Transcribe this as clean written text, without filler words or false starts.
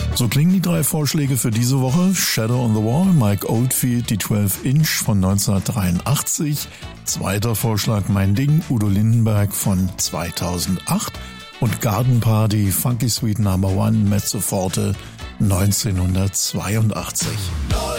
So klingen die 3 Vorschläge für diese Woche. Shadow on the Wall, Mike Oldfield, die 12 Inch von 1983. Zweiter Vorschlag, Mein Ding, Udo Lindenberg von 2008. Und Garden Party, Funky Sweet No. 1, Mezzoforte, 1982.